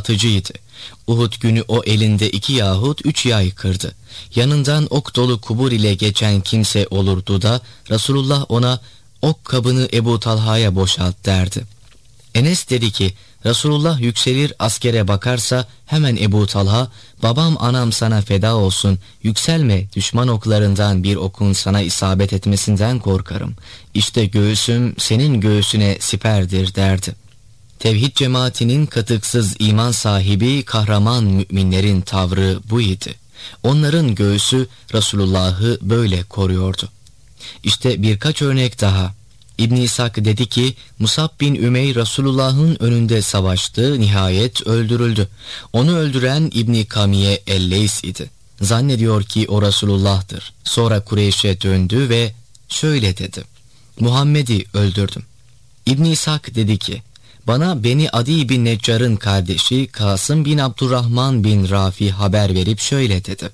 atıcıydı. Uhud günü o elinde 2 yahut 3 yay kırdı. Yanından ok dolu kubur ile geçen kimse olurdu da Resulullah ona ok kabını Ebu Talha'ya boşalt derdi. Enes dedi ki Resulullah yükselir askere bakarsa hemen Ebu Talha babam anam sana feda olsun, yükselme, düşman oklarından bir okun sana isabet etmesinden korkarım. İşte göğsüm senin göğsüne siperdir derdi. Tevhid cemaatinin katıksız iman sahibi kahraman müminlerin tavrı bu idi. Onların göğsü Resulullah'ı böyle koruyordu. İşte birkaç örnek daha. İbn İshak dedi ki Musab bin Ümeyr Resulullah'ın önünde savaştı, nihayet öldürüldü. Onu öldüren İbn Kamiye el-Leys idi. Zannediyor ki o Resulullah'tır. Sonra Kureyş'e döndü ve şöyle dedi: Muhammed'i öldürdüm. İbn İshak dedi ki bana Beni Adi bin Neccar'ın kardeşi Kasım bin Abdurrahman bin Rafi haber verip şöyle dedi: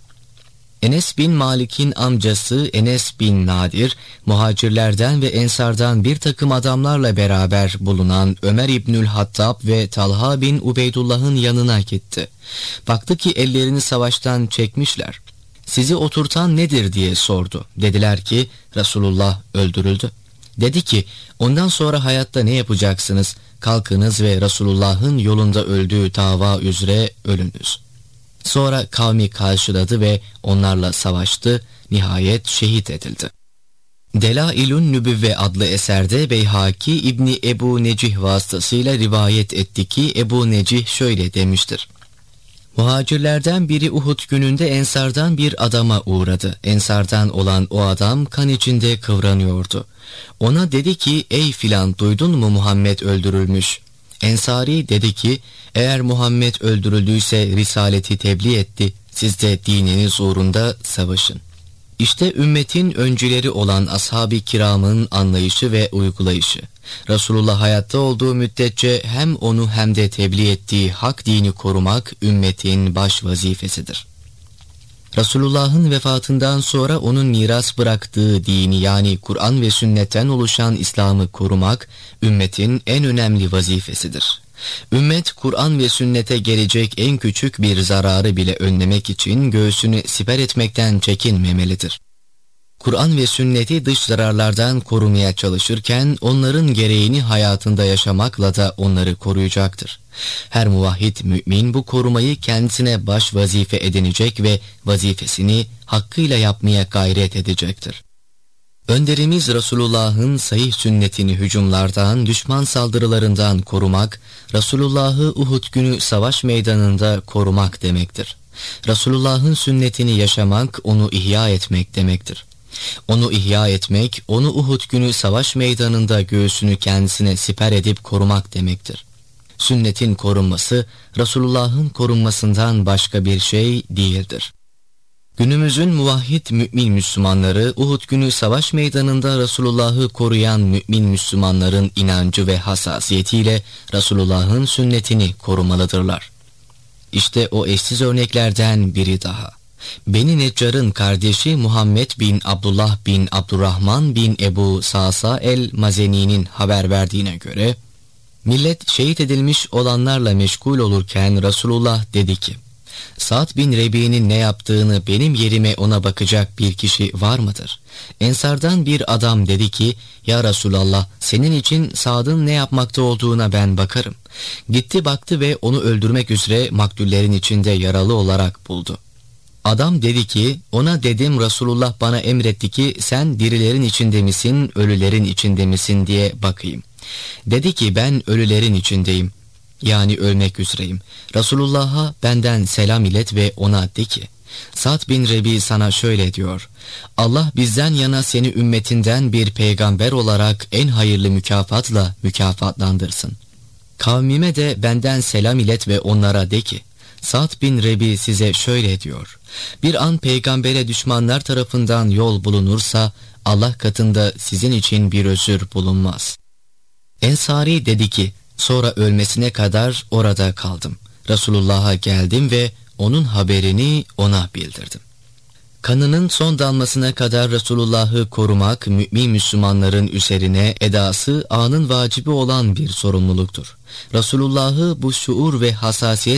Enes bin Malik'in amcası Enes bin Nadir, muhacirlerden ve ensardan bir takım adamlarla beraber bulunan Ömer İbnül Hattab ve Talha bin Ubeydullah'ın yanına gitti. Baktı ki ellerini savaştan çekmişler. Sizi oturtan nedir diye sordu. Dediler ki Resulullah öldürüldü. Dedi ki ondan sonra hayatta ne yapacaksınız? Kalkınız ve Resulullah'ın yolunda öldüğü dava üzere ölünüz. Sonra kavmi karşıladı ve onlarla savaştı, nihayet şehit edildi. Delailun Nübüvve adlı eserde Beyhaki İbni Ebu Necih vasıtasıyla rivayet etti ki Ebu Necih şöyle demiştir: Muhacirlerden biri Uhud gününde Ensardan bir adama uğradı. Ensardan olan o adam kan içinde kıvranıyordu. Ona dedi ki ey filan, duydun mu Muhammed öldürülmüş? Ensari dedi ki eğer Muhammed öldürüldüyse risaleti tebliğ etti, siz de dininiz uğrunda savaşın. İşte ümmetin öncüleri olan ashab-ı kiramın anlayışı ve uygulayışı. Resulullah hayatta olduğu müddetçe hem onu hem de tebliğ ettiği hak dini korumak ümmetin baş vazifesidir. Resulullah'ın vefatından sonra onun miras bıraktığı dini yani Kur'an ve sünnetten oluşan İslam'ı korumak ümmetin en önemli vazifesidir. Ümmet Kur'an ve sünnete gelecek en küçük bir zararı bile önlemek için göğsünü siper etmekten çekinmemelidir. Kur'an ve sünneti dış zararlardan korumaya çalışırken onların gereğini hayatında yaşamakla da onları koruyacaktır. Her muvahhid mümin bu korumayı kendisine baş vazife edinecek ve vazifesini hakkıyla yapmaya gayret edecektir. Önderimiz Resulullah'ın sahih sünnetini hücumlardan, düşman saldırılarından korumak, Resulullah'ı Uhud günü savaş meydanında korumak demektir. Resulullah'ın sünnetini yaşamak, onu ihya etmek demektir. Onu ihya etmek, onu Uhud günü savaş meydanında göğsünü kendisine siper edip korumak demektir. Sünnetin korunması, Resulullah'ın korunmasından başka bir şey değildir. Günümüzün muvahhid mümin Müslümanları, Uhud günü savaş meydanında Resulullah'ı koruyan mümin Müslümanların inancı ve hassasiyetiyle Resulullah'ın sünnetini korumalıdırlar. İşte o eşsiz örneklerden biri daha. Beni Neccar'ın kardeşi Muhammed bin Abdullah bin Abdurrahman bin Ebu Sa'sa el-Mazeni'nin haber verdiğine göre, millet şehit edilmiş olanlarla meşgul olurken Resulullah dedi ki, Sa'd bin Rebi'nin ne yaptığını benim yerime ona bakacak bir kişi var mıdır? Ensardan bir adam dedi ki, ya Resulallah, senin için Sa'd'ın ne yapmakta olduğuna ben bakarım. Gitti baktı ve onu öldürmek üzere maktullerin içinde yaralı olarak buldu. Adam dedi ki, ona dedim Resulullah bana emretti ki sen dirilerin içinde misin, ölülerin içinde misin diye bakayım. Dedi ki ben ölülerin içindeyim. Yani ölmek üzereyim. Resulullah'a benden selam ilet ve ona de ki, Sa'd bin Rebi sana şöyle diyor: Allah bizden yana seni ümmetinden bir peygamber olarak en hayırlı mükafatla mükafatlandırsın. Kavmime de benden selam ilet ve onlara de ki, Sa'd bin Rebi size şöyle diyor: bir an peygambere düşmanlar tarafından yol bulunursa Allah katında sizin için bir özür bulunmaz. Ensari dedi ki, sonra ölmesine kadar orada kaldım. Resulullah'a geldim ve onun haberini ona bildirdim. Kanının son damlasına kadar Resulullah'ı korumak mümin Müslümanların üzerine edası anın vacibi olan bir sorumluluktur. Resulullah'ı bu şuur ve hassasiyet